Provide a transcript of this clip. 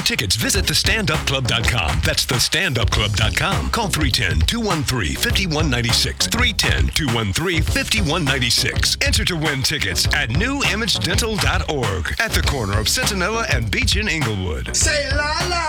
For tickets, visit thestandupclub.com. That's thestandupclub.com. Call 310-213-5196. 310-213-5196. Enter to win tickets at newimagedental.org at the corner of Centinela and Beach in Inglewood. Say la la.